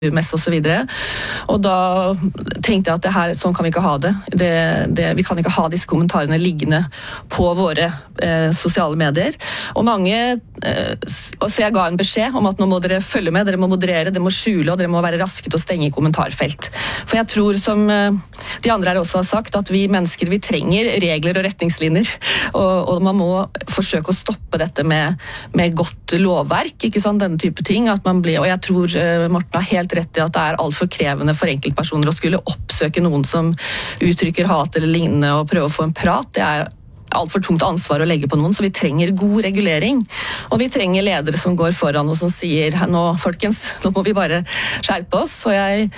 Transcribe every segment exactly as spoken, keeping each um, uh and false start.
mest og så videre. Og da tenkte jeg at det her, sånn kan vi ikke ha det. det, det vi kan ikke ha disse kommentarene liggende på våre eh, sosiale medier. Og mange, eh, så jeg ga en beskjed om at nå må dere følge med, dere må moderere, dere må skjule, og dere må være raske til å stenge kommentarfelt. For jeg tror, som eh, de andre her også har sagt, at vi mennesker, vi trenger regler og retningslinjer, og, og man må forsøke å stoppe dette med, med godt lovverk, ikke sant, denne type ting, at man blir, og jeg tror eh, Morten har helt rett i at det er alt for krevende for enkeltpersoner å skulle oppsøke noen som uttrykker hat eller lignende og prøve å få en prat. Det er alt for tungt ansvar å legge på noen, så vi trenger god regulering. Og vi trenger ledere som går foran og som sier, nå folkens, nå må vi bare skjerpe oss. Og jeg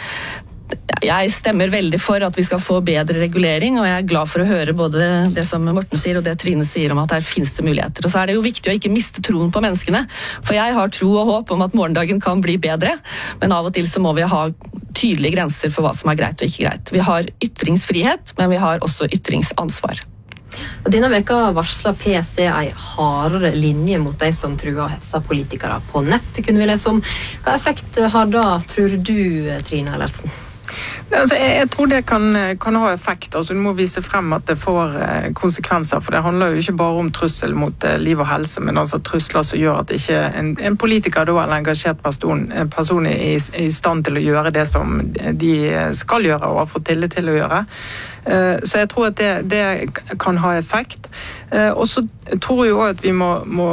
Jeg stemmer veldig for at vi skal få bedre regulering, og jeg er glad for å høre både det som Morten sier og det Trine sier om at her finnes det muligheter. Og så er det jo viktig å ikke miste troen på menneskene, for jeg har tro og håp om at morgendagen kan bli bedre, men av og til så må vi ha tydelige grenser for hva som er greit og ikke greit. Vi har ytringsfrihet, men vi har også ytringsansvar. Og denne veka varslet P S D en hardere linje mot de som truer og hetser politikere på nett, kunne vi lese om. Hva effekt har da, tror du, Trine Eilertsen? Altså, jeg, jeg tror det kan, kan ha effekt. Altså, du må vise frem at det får eh, konsekvenser, for det handler jo ikke bare om trussel mot eh, liv og helse, men altså trusler som gjør at ikke en, en politiker da, eller engasjert person, person er i, i stand til å gjøre det som de skal gjøre og har fått tillit til å gjøre. Eh, så jeg tror at det, det kan ha effekt. Eh, og så tror jeg jo at vi må, må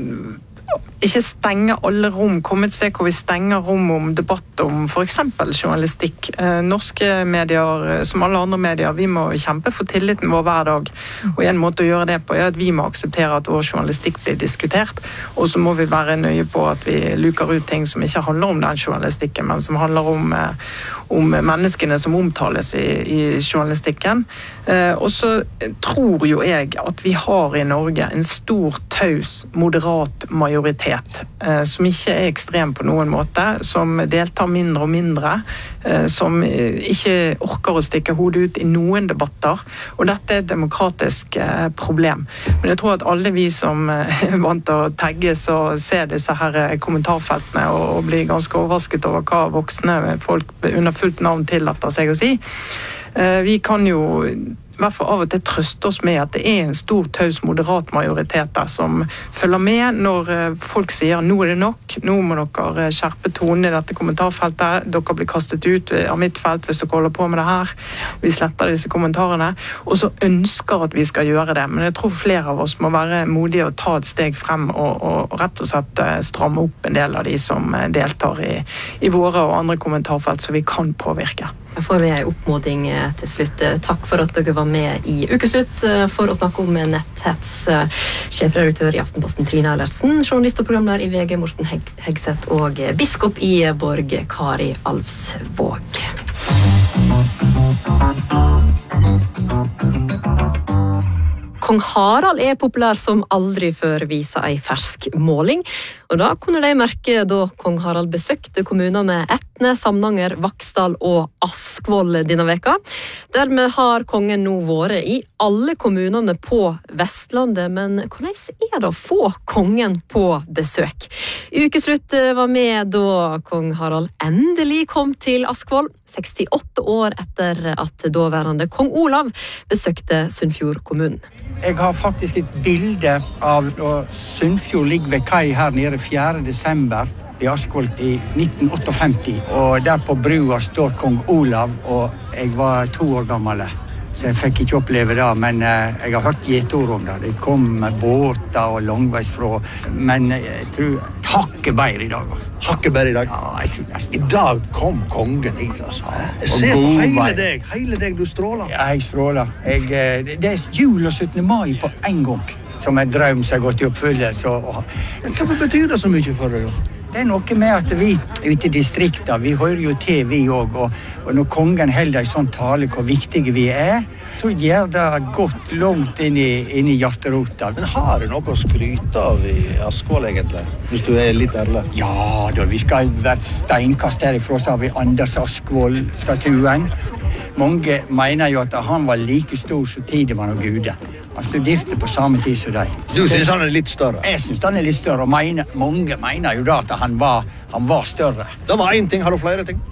ikke stenge alle rom, komme et sted hvor vi stenger rom om debatt om for eksempel journalistikk. Eh, norske medier, som alle andre medier, vi må kjempe for tilliten vår hver dag. Og en måte å gjøre det på er at vi må akseptere at vår journalistikk blir diskutert, og så må vi være nøye på at vi luker ut ting som ikke handler om den journalistikken, men som handler om, eh, om menneskene som omtales i, i journalistikken. Eh, og så tror jo jeg at vi har i Norge en stor, taus, moderat majoritet som ikke er ekstrem på noen måte, som deltar mindre og mindre, som ikke orker å stikke hodet ut i noen debatter, og dette er et demokratisk problem. Men jeg tror at alle vi som er vant til å tagges og se disse her kommentarfeltene og blir ganske overrasket over hva voksne folk under fullt navn tillater seg å si, vi kan jo i hvert fall av og til trøste oss med at det er en stor, taus, moderat majoritet der som følger med når folk sier nå er det nok, nå må dere skjerpe tonen i dette kommentarfeltet, dere blir kastet ut av mitt felt hvis dere holder på med det her, vi sletter disse kommentarene, og så ønsker at vi skal gjøre det, men jeg tror flere av oss må være modige og ta et steg frem og, og rett og slett stramme opp en del av de som deltar i, i våre og andre kommentarfelt så vi kan påvirke. Da får vi en oppmåling til slutt. Takk for at dere var med i Ukeslutt for å snakke om netthets. Sjefredaktør i Aftenposten Trine Eilertsen, journalist og programleder i V G Morten Heg Hegseth og biskop i Borg Kari Alvsvåg. Kong Harald er populær som aldri før, viser ei fersk måling. Og da kunne de merke da kong Harald besøkte kommunene Etne, Samnanger, Vaksdal og Askvoll denne veka. Dermed har kongen nå vært i alle kommunene på Vestlandet, men hvordan er det å få kongen på besøk? Ukeslutt var med da kong Harald endelig kom til Askvoll, sekstiåtte år etter at daværende kong Olav besøkte Sunnfjord kommunen. Jeg har faktisk et bilde av da Sunnfjord ligger ved kai her nede fjerde desember i Askvoll i nitten femtiåtte. Og der på brua står kong Olav, og jeg var to år gammel. Så jeg fikk ikke oppleve det, men eh, jeg har hørt gjetord om det. Det kom med båter og langveis fra, men jeg tror hakket bedre i dag. Hakket bedre i dag? Ja, jeg tror det. I dag kom kongen hit, altså. Jeg ser på hele deg, hele deg du stråler. Ja, jeg stråler. Jeg, det, det er jul og syttende mai på en gang, som en drøm som har gått i oppfyllelse. Hvorfor betyr det så mye for deg da? Det er noe med at vi ute i distrikta, vi hører jo til vi også, og, og når kongen holder en sånn tale hvor viktige vi er, så gjør det godt langt inn i, inn i hjerterota. Men har du noe å skryte av i Askvoll egentlig, hvis du er litt ærlig? Ja, da vi skal være steinkast herifra, så har vi Anders Askvoll-statuen. Mange mener jo at han var like stor som Tidemann og Gude. Han studerte på samme tid som deg. Du synes han er litt større? Jeg synes han er litt større, og mener, mange mener jo da at han var, Han var større. Det var én ting, har du flere ting?